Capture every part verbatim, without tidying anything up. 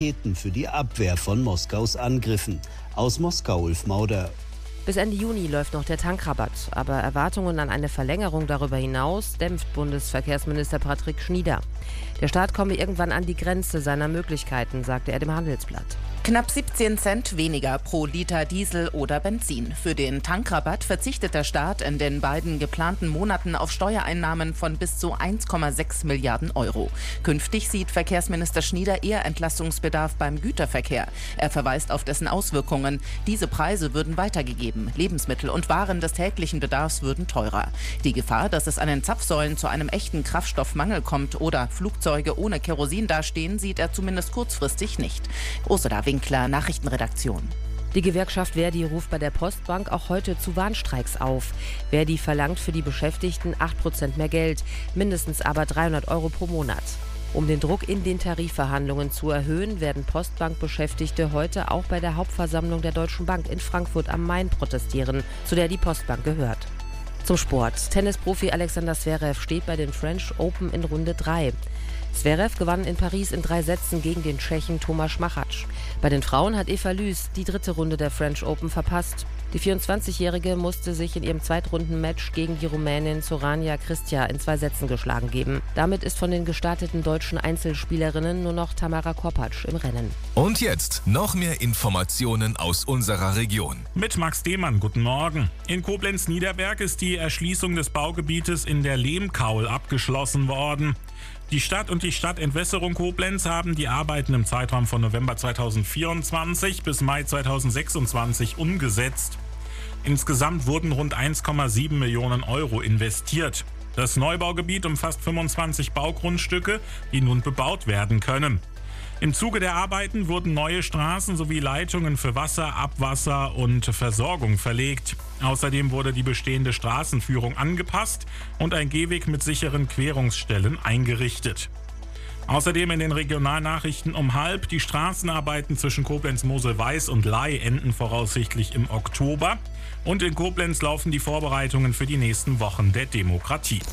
Raketen für die Abwehr von Moskaus Angriffen. Aus Moskau Ulf Mauder. Bis Ende Juni läuft noch der Tankrabatt. Aber Erwartungen an eine Verlängerung darüber hinaus dämpft Bundesverkehrsminister Patrick Schnieder. Der Staat komme irgendwann an die Grenze seiner Möglichkeiten, sagte er dem Handelsblatt. Knapp siebzehn Cent weniger pro Liter Diesel oder Benzin. Für den Tankrabatt verzichtet der Staat in den beiden geplanten Monaten auf Steuereinnahmen von bis zu eins Komma sechs Milliarden Euro. Künftig sieht Verkehrsminister Schnieder eher Entlastungsbedarf beim Güterverkehr. Er verweist auf dessen Auswirkungen. Diese Preise würden weitergegeben. Lebensmittel und Waren des täglichen Bedarfs würden teurer. Die Gefahr, dass es an den Zapfsäulen zu einem echten Kraftstoffmangel kommt oder Flugzeuge ohne Kerosin dastehen, sieht er zumindest kurzfristig nicht. Ursula Winkler, Nachrichtenredaktion. Die Gewerkschaft Verdi ruft bei der Postbank auch heute zu Warnstreiks auf. Verdi verlangt für die Beschäftigten acht Prozent mehr Geld, mindestens aber dreihundert Euro pro Monat. Um den Druck in den Tarifverhandlungen zu erhöhen, werden Postbank-Beschäftigte heute auch bei der Hauptversammlung der Deutschen Bank in Frankfurt am Main protestieren, zu der die Postbank gehört. Zum Sport. Tennisprofi Alexander Zverev steht bei den French Open in Runde drei. Zverev gewann in Paris in drei Sätzen gegen den Tschechen Tomáš Machač. Bei den Frauen hat Eva Lüß die dritte Runde der French Open verpasst. Die vierundzwanzigjährige musste sich in ihrem Zweitrundenmatch gegen die Rumänin Sorania Cristea in zwei Sätzen geschlagen geben. Damit ist von den gestarteten deutschen Einzelspielerinnen nur noch Tamara Korpatsch im Rennen. Und jetzt noch mehr Informationen aus unserer Region. Mit Max Demann, guten Morgen. In Koblenz-Niederberg ist die Erschließung des Baugebietes in der Lehmkaul abgeschlossen worden. Die Stadt und die Stadtentwässerung Koblenz haben die Arbeiten im Zeitraum von November zweitausendvierundzwanzig bis Mai zweitausendsechsundzwanzig umgesetzt. Insgesamt wurden rund eins Komma sieben Millionen Euro investiert. Das Neubaugebiet umfasst fünfundzwanzig Baugrundstücke, die nun bebaut werden können. Im Zuge der Arbeiten wurden neue Straßen sowie Leitungen für Wasser, Abwasser und Versorgung verlegt. Außerdem wurde die bestehende Straßenführung angepasst und ein Gehweg mit sicheren Querungsstellen eingerichtet. Außerdem in den Regionalnachrichten um halb: Die Straßenarbeiten zwischen Koblenz-Mosel-Weiß und Ley enden voraussichtlich im Oktober. Und in Koblenz laufen die Vorbereitungen für die nächsten Wochen der Demokratie.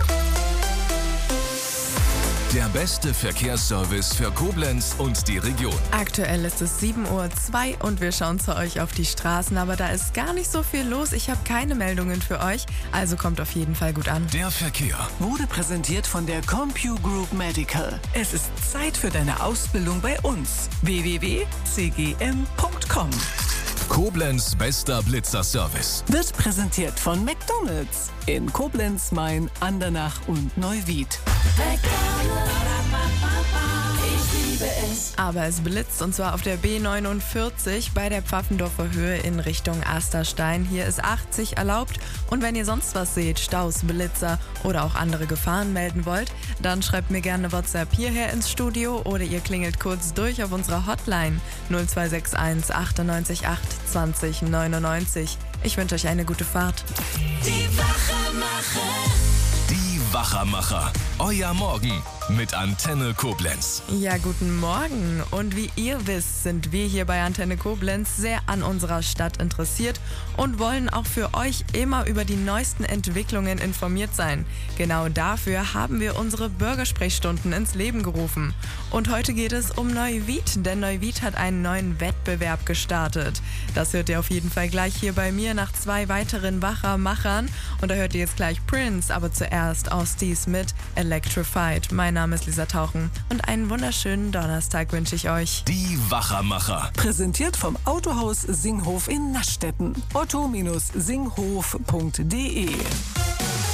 Der beste Verkehrsservice für Koblenz und die Region. Aktuell ist es sieben Uhr zwei und wir schauen zu euch auf die Straßen, aber da ist gar nicht so viel los. Ich habe keine Meldungen für euch, also kommt auf jeden Fall gut an. Der Verkehr wurde präsentiert von der CompuGroup Medical. Es ist Zeit für deine Ausbildung bei uns. w w w punkt c g m punkt com. Koblenz bester Blitzer-Service Wird präsentiert von McDonald's in Koblenz, Main, Andernach und Neuwied. Ich liebe es. Aber es blitzt und zwar auf der B neunundvierzig bei der Pfaffendorfer Höhe in Richtung Asterstein. Hier ist achtzig erlaubt und wenn ihr sonst was seht, Staus, Blitzer oder auch andere Gefahren melden wollt, dann schreibt mir gerne WhatsApp hierher ins Studio oder ihr klingelt kurz durch auf unserer Hotline null zwei sechs eins achtundneunzig acht zwanzig neunundneunzig. Ich wünsche euch eine gute Fahrt. Die Wachermacher. Die Wachermacher. Euer Morgen mit Antenne Koblenz. Ja, guten Morgen. Und wie ihr wisst, sind wir hier bei Antenne Koblenz sehr an unserer Stadt interessiert und wollen auch für euch immer über die neuesten Entwicklungen informiert sein. Genau dafür haben wir unsere Bürgersprechstunden ins Leben gerufen. Und heute geht es um Neuwied, denn Neuwied hat einen neuen Wettbewerb gestartet. Das hört ihr auf jeden Fall gleich hier bei mir nach zwei weiteren Wachermachern. Und da hört ihr jetzt gleich Prince, aber zuerst Austis mit Electrified. Mein Name ist Lisa Tauchen und einen wunderschönen Donnerstag wünsche ich euch. Die Wachermacher. Präsentiert vom Autohaus Singhof in Naschstetten. otto Bindestrich singhof punkt de